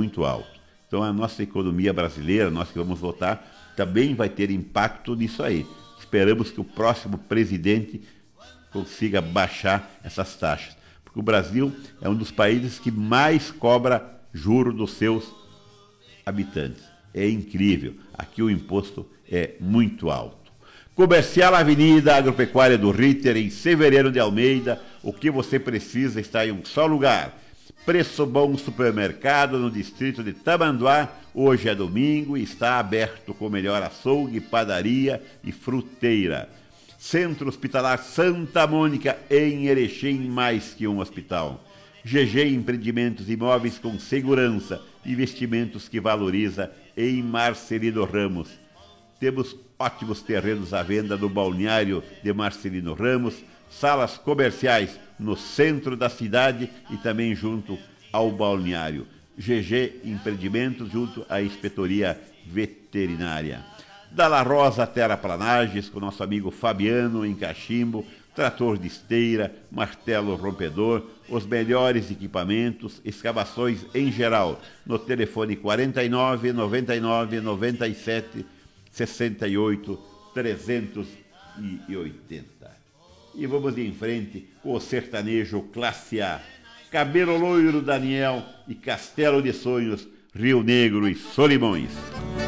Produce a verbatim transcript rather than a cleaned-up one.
muito alto. Então a nossa economia brasileira, nós que vamos votar, também vai ter impacto nisso aí. Esperamos que o próximo presidente consiga baixar essas taxas. Porque o Brasil é um dos países que mais cobra juros dos seus habitantes. É incrível. Aqui o imposto é muito alto. Comercial Avenida Agropecuária do Ritter, em Severiano de Almeida. O que você precisa está em um só lugar. Preço Bom Supermercado no distrito de Tamanduá. Hoje é domingo e está aberto com melhor açougue, padaria e fruteira. Centro Hospitalar Santa Mônica, em Erechim, mais que um hospital. G G Empreendimentos Imóveis com segurança, investimentos que valoriza, em Marcelino Ramos. Temos ótimos terrenos à venda no balneário de Marcelino Ramos, salas comerciais no centro da cidade e também junto ao balneário. G G Empreendimentos junto à Inspetoria Veterinária. Da La Rosa Terraplanagens, com nosso amigo Fabiano em Cachimbo, trator de esteira, martelo rompedor, os melhores equipamentos, escavações em geral, no telefone quarenta e nove, noventa e nove, noventa e sete, sessenta e oito, trezentos e oitenta. E vamos em frente com o sertanejo classe A. Cabelo Loiro Daniel e Castelo de Sonhos, Rio Negro e Solimões.